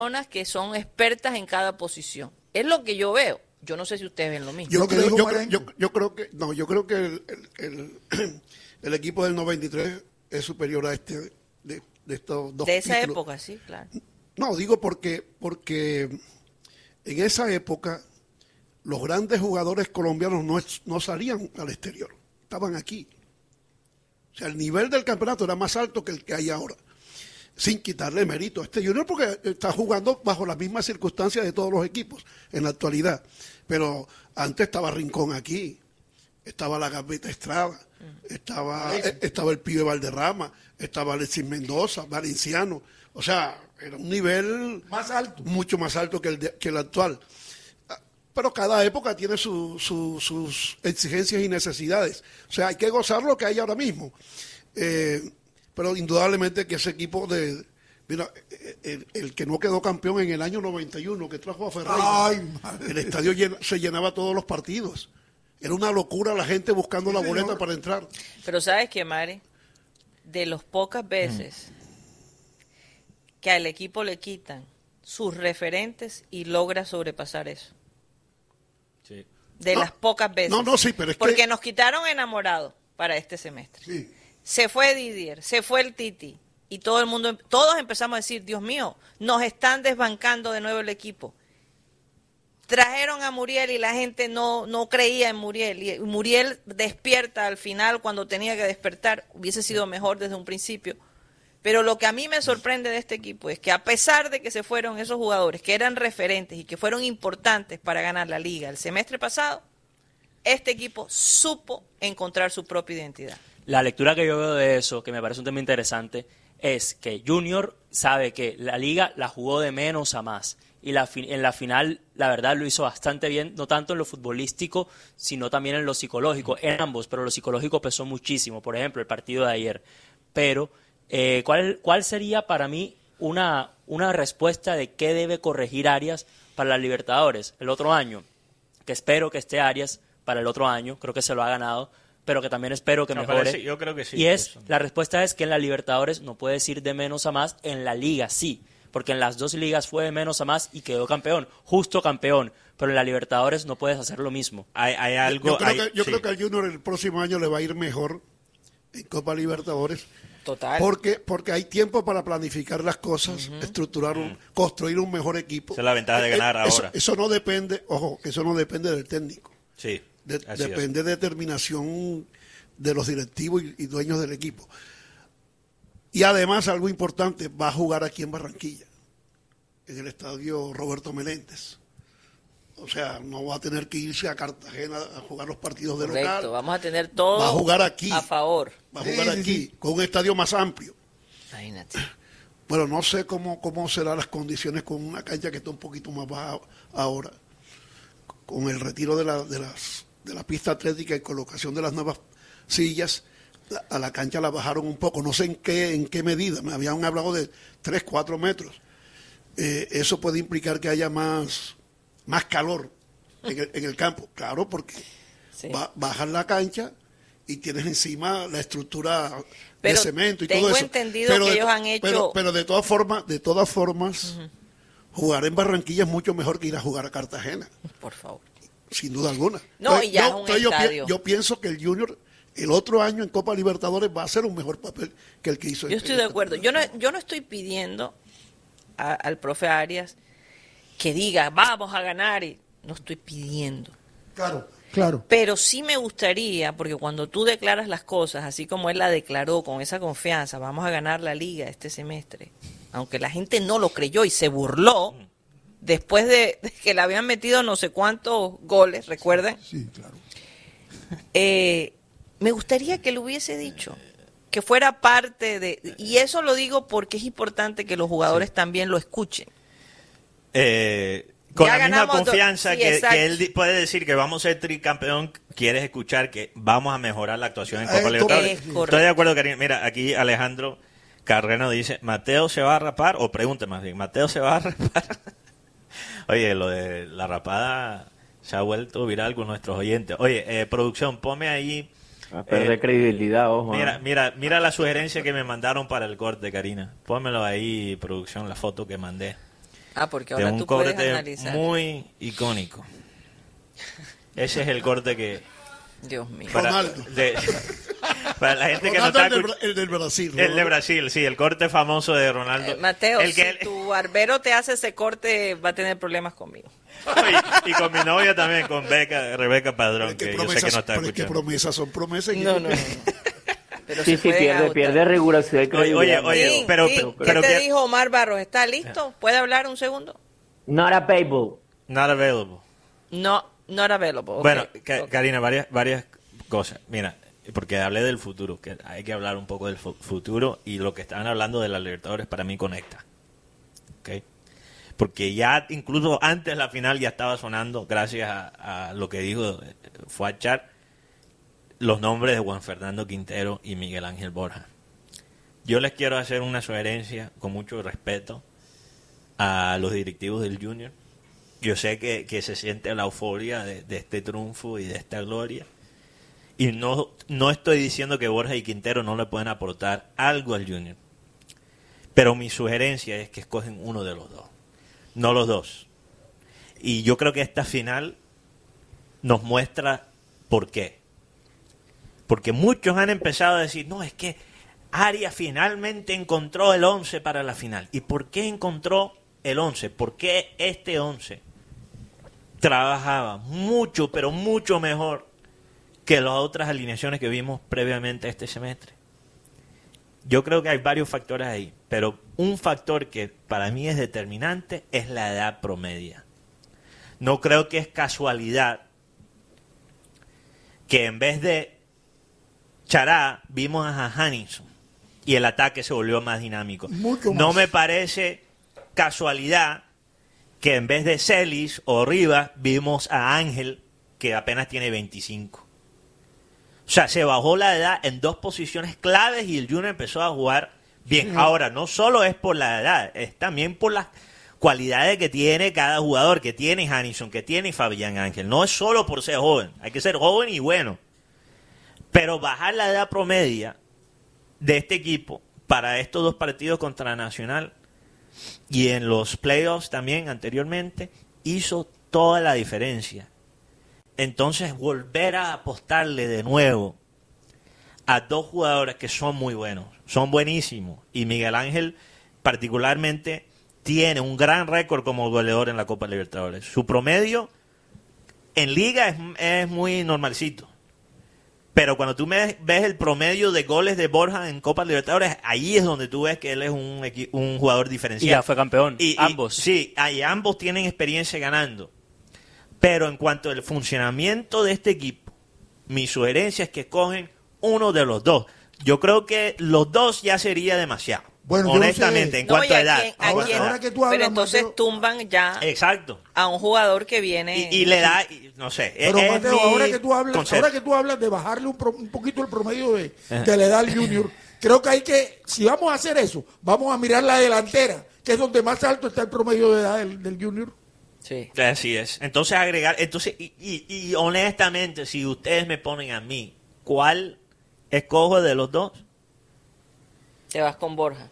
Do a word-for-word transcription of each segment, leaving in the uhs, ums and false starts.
personas que son expertas en cada posición. Es lo que yo veo. Yo no sé si ustedes ven lo mismo. Yo, creo, yo, creo, yo, yo creo que no, yo creo que el, el, el, el equipo del noventa y tres es superior a este de, de estos dos de esa títulos. época, sí, claro. No, digo porque porque en esa época los grandes jugadores colombianos no, no salían al exterior, estaban aquí. O sea, el nivel del campeonato era más alto que el que hay ahora, sin quitarle mérito a este Junior porque está jugando bajo las mismas circunstancias de todos los equipos en la actualidad. Pero antes estaba Rincón aquí, estaba la Gambeta Estrada, estaba, estaba el Pibe Valderrama, estaba Alexis Mendoza, Valenciano. O sea, era un nivel más alto, mucho más alto que el, de, que el actual. Pero cada época tiene su, su, sus exigencias y necesidades. O sea, hay que gozar lo que hay ahora mismo. Eh, pero indudablemente que ese equipo de... Mira, el, el que no quedó campeón en el año noventa y uno, que trajo a Ferreira, Ay, el estadio llena, se llenaba todos los partidos. Era una locura la gente buscando sí, la boleta señor. para entrar. Pero ¿sabes qué, Mari? De las pocas veces mm. que al equipo le quitan sus referentes y logra sobrepasar eso. Sí. De no, las pocas veces. No, no, sí, pero es Porque que... nos quitaron Enamorado para este semestre. Sí. Se fue Didier, se fue el Titi. Y todo el mundo, todos empezamos a decir, Dios mío, nos están desbancando de nuevo el equipo. Trajeron a Muriel y la gente no, no creía en Muriel. Y Muriel despierta al final cuando tenía que despertar. Hubiese sido mejor desde un principio. Pero lo que a mí me sorprende de este equipo es que a pesar de que se fueron esos jugadores que eran referentes y que fueron importantes para ganar la liga el semestre pasado, este equipo supo encontrar su propia identidad. La lectura que yo veo de eso, que me parece un tema interesante, es que Junior sabe que la liga la jugó de menos a más y la fi- en la final la verdad lo hizo bastante bien, no tanto en lo futbolístico sino también en lo psicológico, en ambos, pero lo psicológico pesó muchísimo, por ejemplo el partido de ayer. Pero eh, ¿cuál, cuál sería para mí una, una respuesta de qué debe corregir Arias para la Libertadores el otro año? Que espero que esté Arias para el otro año, creo que se lo ha ganado, pero que también espero que no, mejore. Sí, yo creo que sí. Y es, la respuesta es que en la Libertadores no puedes ir de menos a más, en la Liga sí, porque en las dos ligas fue de menos a más y quedó campeón, justo campeón, pero en la Libertadores no puedes hacer lo mismo. Hay, hay algo... Yo, creo, hay, que, yo sí. creo que al Junior el próximo año le va a ir mejor en Copa Libertadores. Total. Porque, porque hay tiempo para planificar las cosas, uh-huh. estructurar, un, uh-huh. construir un mejor equipo. Esa es la ventaja de ganar eh, eso, ahora. Eso no depende, ojo, eso no depende del técnico. Sí. De, depende es. de determinación de los directivos y, y dueños del equipo. Y además, algo importante, va a jugar aquí en Barranquilla, en el estadio Roberto Meléndez. O sea, no va a tener que irse a Cartagena a jugar los partidos de Correcto, local. Vamos a tener todo va a jugar aquí, a favor. Va a jugar sí, aquí, sí. con un estadio más amplio. Imagínate. Bueno, no sé cómo, cómo serán las condiciones con una cancha que está un poquito más baja ahora, con el retiro de, la, de, las, de la pista atlética y colocación de las nuevas sillas. La, a la cancha la bajaron un poco, no sé en qué, en qué medida, me habían hablado de tres, cuatro metros. Eh, eso puede implicar que haya más, más calor en el, en el campo, claro, porque sí. ba, bajas la cancha y tienes encima la estructura pero de cemento y tengo todo eso. entendido pero que de, ellos han hecho... Pero, pero de todas formas, de todas formas, uh-huh. jugar en Barranquilla es mucho mejor que ir a jugar a Cartagena. Por favor. Sin duda alguna. No, entonces, y ya yo, es un entonces estadio. Yo, yo pienso que el Junior el otro año en Copa Libertadores va a hacer un mejor papel que el que hizo. Yo estoy de acuerdo. Yo no, yo no estoy pidiendo a, al profe Arias que diga, vamos a ganar. Y no estoy pidiendo. Claro, claro. Pero sí me gustaría, porque cuando tú declaras las cosas, así como él la declaró con esa confianza, vamos a ganar la liga este semestre, aunque la gente no lo creyó y se burló, después de, de que le habían metido no sé cuántos goles, ¿recuerdan? Sí, claro. Eh, me gustaría que lo hubiese dicho, que fuera parte de... Y eso lo digo porque es importante que los jugadores sí. también lo escuchen. Eh, con ya la misma confianza sí, que, que él puede decir que vamos a ser tricampeón, quieres escuchar que vamos a mejorar la actuación en Copa eh, Libertadores. Estoy de acuerdo, Karina. Mira, aquí Alejandro Carreno dice, ¿Mateo se va a rapar? O pregunte más bien, ¿Mateo se va a rapar? Oye, lo de la rapada se ha vuelto viral con nuestros oyentes. Oye, eh, producción, ponme ahí... A perder eh, credibilidad, ojo. Mira, mira, mira la sugerencia que me mandaron para el corte, Karina. Pónmelo ahí, producción, la foto que mandé. Ah, porque de ahora un tú puedes corte analizar. muy icónico. Ese es el corte que... Dios mío. Para, Ronaldo. de- para la gente que no Ronaldo, está el, del, escuch- Bra- el del Brasil. el de Ronaldo. Brasil, sí, el corte famoso de Ronaldo. Eh, Mateo, el que, si tu barbero te hace ese corte, va a tener problemas conmigo. y, y con mi novia también, con Beca, Rebeca Padrón, Pero es que que yo sé que promesas, no está pero es que escuchando. promesas son promesas. y- No, no, no. Pero Sí, se sí, pueden pierde, agotar. pierde rigurosidad y Oye, credibilidad. oye, Tim, pero- Tim, pero- ¿qué pero te que- dijo Omar Barros? ¿Está listo? ¿Puede hablar un segundo? Not available. Not available. No, not available. Ok, Bueno, Ka- ok. Karina, varias, varias cosas. Mira, porque hablé del futuro, que hay que hablar un poco del fu- futuro y lo que estaban hablando de la Libertadores para mí conecta. ¿Ok? Porque ya incluso antes de la final ya estaba sonando, gracias a, a lo que dijo eh, Fuachar, los nombres de Juan Fernando Quintero y Miguel Ángel Borja. Yo les quiero hacer una sugerencia con mucho respeto a los directivos del Junior. Yo sé que, que se siente la euforia de, de este triunfo y de esta gloria. Y no, no estoy diciendo que Borja y Quintero no le pueden aportar algo al Junior. Pero mi sugerencia es que escogen uno de los dos, no los dos. Y yo creo que esta final nos muestra por qué. Porque muchos han empezado a decir, no, es que Arias finalmente encontró el once para la final. ¿Y por qué encontró el once? ¿Por qué este once trabajaba mucho, pero mucho mejor que las otras alineaciones que vimos previamente este semestre? Yo creo que hay varios factores ahí, pero un factor que para mí es determinante es la edad promedia. No creo que es casualidad que en vez de Chará vimos a Hanninson y el ataque se volvió más dinámico. Mucho No más. me parece casualidad que en vez de Celis o Rivas vimos a Ángel, que apenas tiene veinticinco. O sea, se bajó la edad en dos posiciones claves y el Junior empezó a jugar bien. Ahora, no solo es por la edad, es también por las cualidades que tiene cada jugador, que tiene Hanninson, que tiene Fabián Ángel. No es solo por ser joven, hay que ser joven y bueno. Pero bajar la edad promedia de este equipo para estos dos partidos contra Nacional y en los playoffs también anteriormente hizo toda la diferencia. Entonces volver a apostarle de nuevo a dos jugadores que son muy buenos, son buenísimos, y Miguel Ángel particularmente tiene un gran récord como goleador en la Copa Libertadores. Su promedio en liga es, es muy normalcito. Pero cuando tú ves, ves el promedio de goles de Borja en Copa Libertadores, ahí es donde tú ves que él es un, equi- un jugador diferencial. Y ya fue campeón, Y- y- ambos. Sí, ahí ambos tienen experiencia ganando. Pero en cuanto al funcionamiento de este equipo, mi sugerencia es que cogen uno de los dos. Yo creo que los dos ya sería demasiado. Bueno, yo no honestamente, sé. en No, cuanto y a a edad. quién- en a cuanto a quién- edad. Ahora que tú hablas, pero entonces Mateo- tumban ya Exacto. a un jugador que viene. Y, y le da, y- no sé, es- Pero es Mateo, mi ahora que tú hablas, concepto. ahora que tú hablas de bajarle un, pro- un poquito el promedio de, Ajá. que le da al Junior, creo que hay que, si vamos a hacer eso, vamos a mirar la delantera, que es donde más alto está el promedio de edad del, del Junior. Sí. Así es. Entonces agregar, entonces, y, y- y honestamente, si ustedes me ponen a mí, ¿cuál escojo de los dos? Te vas con Borja.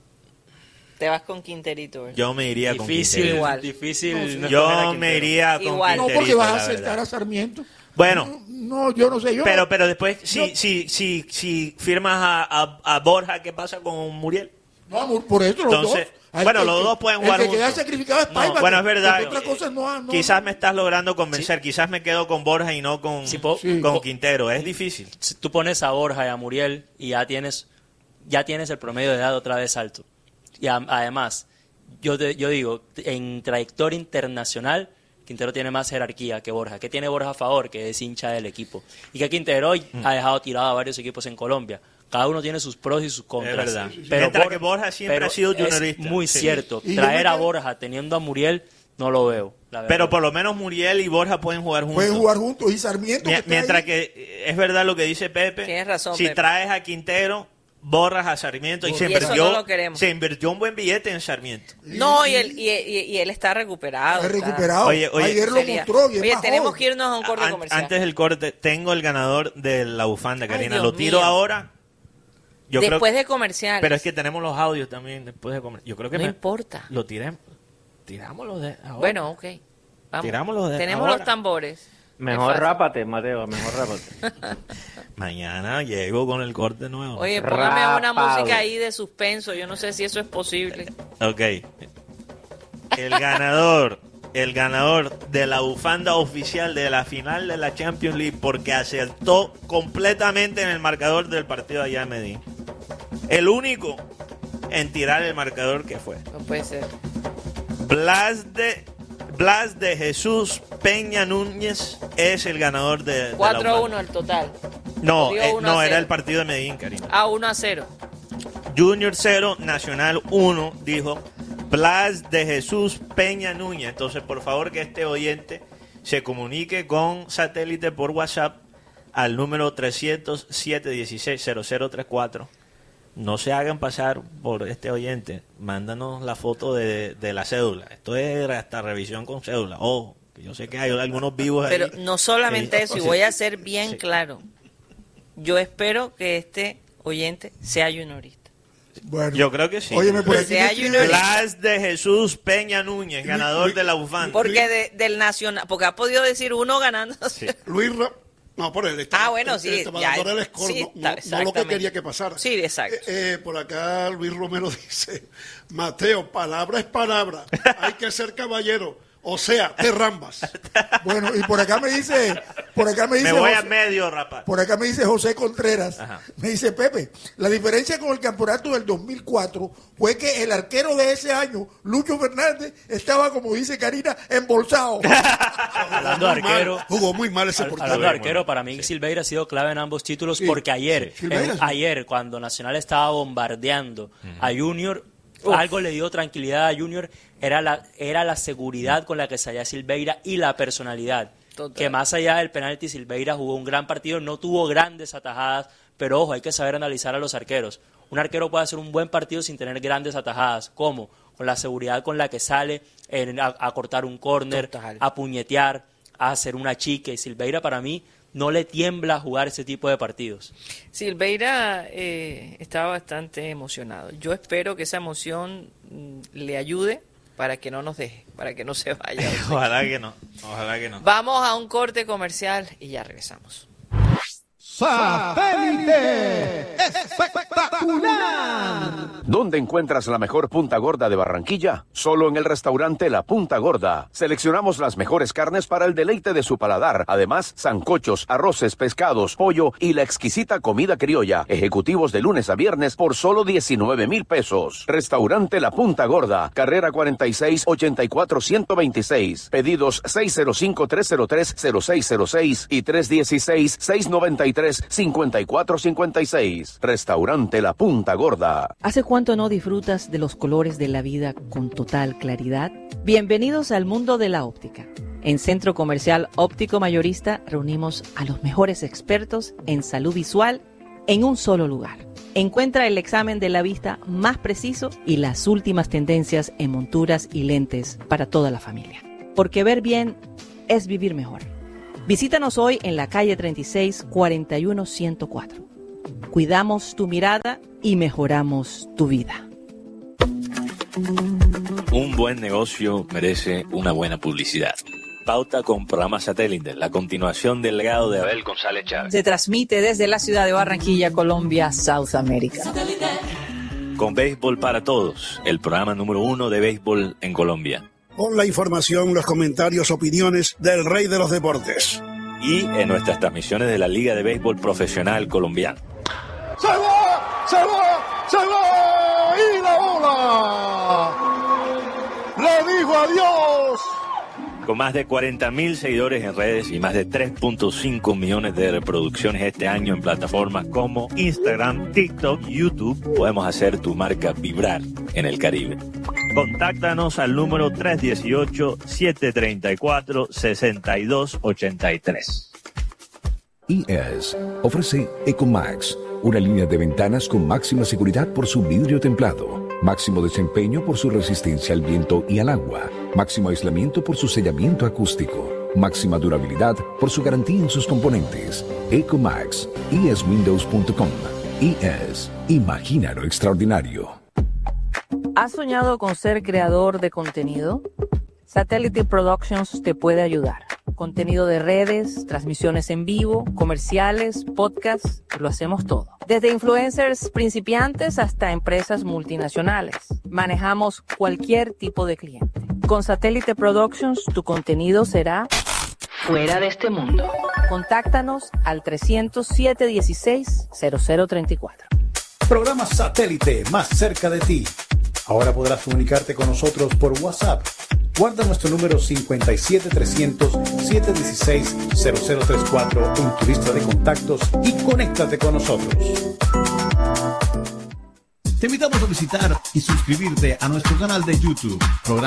Te vas con Quinterito. ¿verdad? Yo me iría con Difícil, Quintero. Igual. difícil. No sé. no escoger a Yo Quintero. me iría con Igual. No, Quinterito, porque vas a la aceptar verdad. a Sarmiento. Bueno. No, no, yo no sé. Yo Pero, no- pero después, si, Yo- si, si, si firmas a, a, a Borja, ¿qué pasa con Muriel? no, amor, por eso los Entonces, dos. Al bueno, que- los dos pueden jugar El que queda juntos. sacrificado es No, Paiva. bueno, es que- verdad. que otra cosa no, no- Quizás me estás logrando convencer. Quizás me quedo con Borja y no con, Sí, po- Sí. con Quintero. Es difícil. Si tú pones a Borja y a Muriel y ya tienes ya tienes el promedio de edad otra vez alto. Y a- además, yo te- yo digo, en trayectoria internacional, Quintero tiene más jerarquía que Borja. ¿Qué tiene Borja a favor? Que es hincha del equipo. Y que Quintero hoy Mm. ha dejado tirado a varios equipos en Colombia. Cada uno tiene sus pros y sus contras. Es verdad. Pero Mientras Bor- que Borja siempre pero ha sido es juniorista. muy Sí. cierto. Y yo Traer me a quedo- Borja teniendo a Muriel, no lo veo. la verdad. Pero por lo menos Muriel y Borja pueden jugar juntos. Pueden jugar juntos. Y Sarmiento. que Mi- está Mientras ahí. que eh, es verdad lo que dice Pepe. Tienes razón, Si Pepe. traes a Quintero, borras a Sarmiento. Y, se Y eso invirtió, no lo queremos. se invirtió un buen billete en Sarmiento. No, y él, y, y- y él está recuperado. Está está- recuperado. Oye, oye, Ayer lo Sería- mostró. Y es Oye, más tenemos joven. que irnos a un corte An- comercial. Antes del corte, tengo el ganador de la bufanda, Karina. Dios Lo tiro mío. ahora. Yo creo Después que- de comercial. Pero es que tenemos los audios también después de comer. Yo creo que No me- importa. Lo tiremos. tirámoslo de ahora. Bueno, ok. Vamos. Tirámoslo de Tenemos ahora. los tambores. Mejor Es fácil. rápate, Mateo, mejor rápate. Mañana llego con el corte nuevo. Oye, póngame una Rapado. música ahí de suspenso. Yo no sé si eso es posible. Ok. El ganador, el ganador de la bufanda oficial de la final de la Champions League, porque acertó completamente en el marcador del partido allá en Medellín. El único en tirar el marcador que fue. No puede ser. Blas de, Blas de Jesús Peña Núñez es el ganador de, de la cuatro a bufanda. uno el total. No, Dio eh, uno a no, era cero. el partido de Medellín, Karina. A uno a cero. Junior cero, Nacional uno, dijo Blas de Jesús Peña Núñez. Entonces, por favor, que este oyente se comunique con satélite por WhatsApp al número trescientos siete dieciséis cero cero treinta y cuatro. No se hagan pasar por este oyente. Mándanos la foto de, de la cédula. Esto es hasta revisión con cédula. Ojo, que yo sé que hay algunos vivos ahí. Pero no solamente Eh, eso, y sí. voy a ser bien Sí. claro. Yo espero que este oyente sea juniorista. Bueno, Yo creo que sí. Óyeme, por aquí Sea me escribe- Junior- Blas de Jesús Peña Núñez, ganador de la bufanda. Porque de- del Nacional, porque ha podido decir uno ganando. Sí. Luis Ra- no, por él está. Ah, bueno, él- sí, él estaba ya, dando el score, sí, no- está- no, no lo que exactamente. quería que pasara. Sí, exacto. Eh, eh, por acá Luis Romero dice, Mateo, palabra es palabra, hay que ser caballero, o sea, te rambas. Bueno, y por acá me dice, por acá me dice Me voy José- a medio, rapaz. Por acá me dice José Contreras, Ajá. me dice Pepe, la diferencia con el campeonato del dos mil cuatro fue que el arquero de ese año, Lucho Fernández, estaba, como dice Karina, embolsado. Hablando de Muy mal, arquero, jugó muy mal ese Al- portero. Hablando de arquero, para mí Silveira ha sido clave en ambos títulos Sí, porque ayer, sí. Silveira, en- sí. ayer cuando Nacional estaba bombardeando a Junior, algo le dio tranquilidad a Junior, era la, era la seguridad con la que salía Silveira y la personalidad. Total. Que más allá del penalti, Silveira jugó un gran partido, no tuvo grandes atajadas, pero ojo, hay que saber analizar a los arqueros. Un arquero puede hacer un buen partido sin tener grandes atajadas. ¿Cómo? Con la seguridad con la que sale en- a, a cortar un córner, Total. a puñetear, a hacer una chica. Y Silveira para mí no le tiembla a jugar ese tipo de partidos. Silveira eh, estaba bastante emocionado. Yo espero que esa emoción mm, le ayude para que no nos deje, para que no se vaya. Ojalá que no, ojalá que no. Vamos a un corte comercial y ya regresamos. ¡Satélite! ¡Espectacular! ¿Dónde encuentras la mejor punta gorda de Barranquilla? Solo en el restaurante La Punta Gorda. Seleccionamos las mejores carnes para el deleite de su paladar. Además, sancochos, arroces, pescados, pollo y la exquisita comida criolla. Ejecutivos de lunes a viernes por solo diecinueve mil pesos. Restaurante La Punta Gorda. Carrera cuarenta y seis, ochenta y cuatro, ciento veintiséis. Pedidos seis cero cinco, tres cero tres, cero seis cero seis y tres uno seis, seis nueve tres, cinco cuatro cinco seis. Restaurante La Punta Gorda. ¿Hace cuánto no disfrutas de los colores de la vida con total claridad? Bienvenidos al mundo de la óptica. En Centro Comercial Óptico Mayorista reunimos a los mejores expertos en salud visual en un solo lugar. Encuentra el examen de la vista más preciso y las últimas tendencias en monturas y lentes para toda la familia. Porque ver bien es vivir mejor. Visítanos hoy en la calle treinta y seis, cuarenta y uno, ciento cuatro. Cuidamos tu mirada y mejoramos tu vida. Un buen negocio merece una buena publicidad. Pauta con programa satélite, la continuación del legado de Abel González Chávez. Se transmite desde la ciudad de Barranquilla, Colombia, South America. Con Béisbol para Todos, el programa número uno de béisbol en Colombia. Con la información, los comentarios, opiniones del rey de los deportes. Y en nuestras transmisiones de la Liga de Béisbol Profesional Colombiana. ¡Se va! ¡Se va! ¡Se va! ¡Y la bola! ¡Le dijo adiós! Con más de cuarenta mil seguidores en redes y más de tres punto cinco millones de reproducciones este año en plataformas como Instagram, TikTok, YouTube, podemos hacer tu marca vibrar en el Caribe. Contáctanos al número tres uno ocho, siete tres cuatro, seis dos ocho tres. I E S ofrece Ecomax, una línea de ventanas con máxima seguridad por su vidrio templado, máximo desempeño por su resistencia al viento y al agua, máximo aislamiento por su sellamiento acústico, máxima durabilidad por su garantía en sus componentes. Ecomax, I E S windows punto com. I E S, imagina lo extraordinario. ¿Has soñado con ser creador de contenido? Satellite Productions te puede ayudar. Contenido de redes, transmisiones en vivo, comerciales, podcasts, lo hacemos todo. Desde influencers principiantes hasta empresas multinacionales. Manejamos cualquier tipo de cliente. Con Satellite Productions, tu contenido será fuera de este mundo. Contáctanos al trescientos siete dieciséis cero cero treinta y cuatro. Programa Satélite más cerca de ti. Ahora podrás comunicarte con nosotros por WhatsApp. Guarda nuestro número cincuenta y siete trescientos siete dieciséis cero cero treinta y cuatro en tu lista de contactos y conéctate con nosotros. Te invitamos a visitar y suscribirte a nuestro canal de YouTube. Programa